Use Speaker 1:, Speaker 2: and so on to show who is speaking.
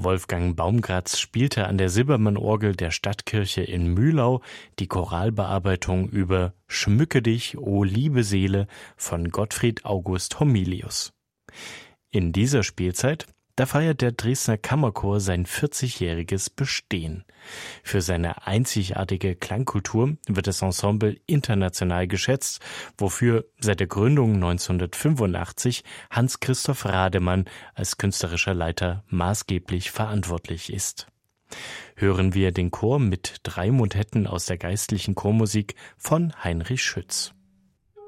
Speaker 1: Wolfgang Baumgratz spielte an der Silbermann-Orgel der Stadtkirche in Mühlau die Choralbearbeitung über »Schmücke dich, o liebe Seele« von Gottfried August Homilius. In dieser Spielzeit, da feiert der Dresdner Kammerchor sein 40-jähriges Bestehen. Für seine einzigartige Klangkultur wird das Ensemble international geschätzt, wofür seit der Gründung 1985 Hans-Christoph Rademann als künstlerischer Leiter maßgeblich verantwortlich ist. Hören wir den Chor mit 3 Motetten aus der geistlichen Chormusik von Heinrich Schütz.